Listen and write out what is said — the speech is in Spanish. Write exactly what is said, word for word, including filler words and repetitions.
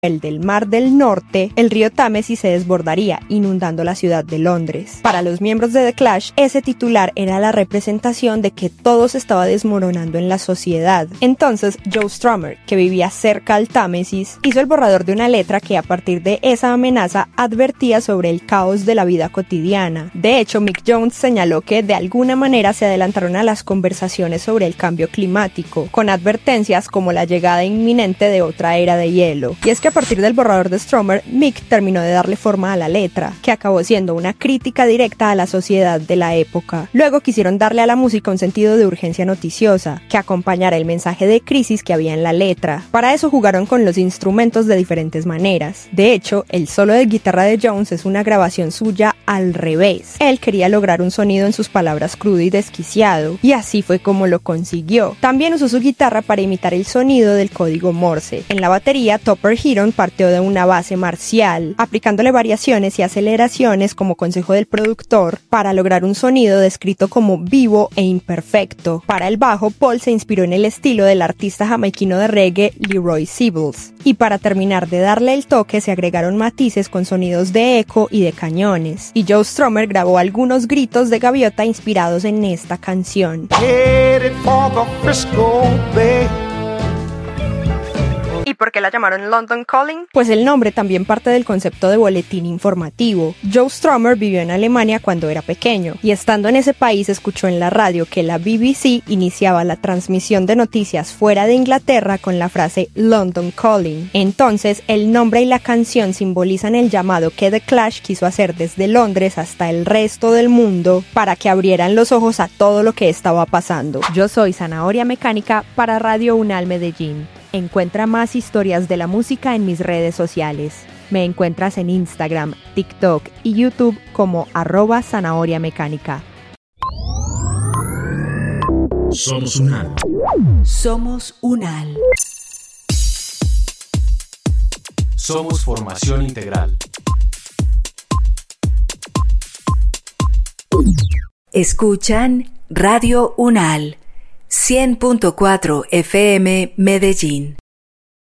el del Mar del Norte, el río Támesis se desbordaría, inundando la ciudad de Londres. Para los miembros de The Clash, ese titular era la representación de que todo se estaba desmoronando en la sociedad. Entonces, Joe Strummer, que vivía cerca al Támesis, hizo el borrador de una letra que a partir de esa amenaza advertía sobre el caos de la vida cotidiana. De hecho, Mick Jones señaló que de alguna manera se adelantaron a las conversaciones sobre el cambio climático, con advertencias como la llegada inminente de otra era de hielo. Y es que a partir del borrador de Strummer, Mick terminó de darle forma a la letra, que acabó siendo una crítica directa a la sociedad de la época. Luego quisieron darle a la música un sentido de urgencia noticiosa, que acompañara el mensaje de crisis que había en la letra. Para eso jugaron con los instrumentos de diferentes maneras. De hecho, el solo de guitarra de Jones es una grabación suya al revés. Él quería lograr un sonido en sus palabras crudo y desquiciado, y así fue como lo consiguió. También usó su guitarra para imitar el sonido del código Morse. En la batería, Topper Heron partió de una base marcial, aplicándole variaciones y aceleraciones como consejo del productor para lograr un sonido descrito como vivo e imperfecto. Para el bajo, Paul se inspiró en el estilo del artista jamaiquino de reggae Leroy Sibbles. Y para terminar de darle el toque se agregaron matices con sonidos de eco y de cañones. Y Joe Strummer grabó algunos gritos de gaviota inspirados en esta canción. ¿Y por qué la llamaron London Calling? Pues el nombre también parte del concepto de boletín informativo. Joe Strummer vivió en Alemania cuando era pequeño, y estando en ese país escuchó en la radio que la B B C iniciaba la transmisión de noticias fuera de Inglaterra con la frase London Calling. Entonces, el nombre y la canción simbolizan el llamado que The Clash quiso hacer desde Londres hasta el resto del mundo para que abrieran los ojos a todo lo que estaba pasando. Yo soy Zanahoria Mecánica para Radio UNAL Medellín. Encuentra más historias de la música en mis redes sociales. Me encuentras en Instagram, TikTok y YouTube como arroba zanahoria mecánica. Somos UNAL. Somos UNAL. Somos formación integral. Escuchan Radio UNAL. cien punto cuatro F M Medellín.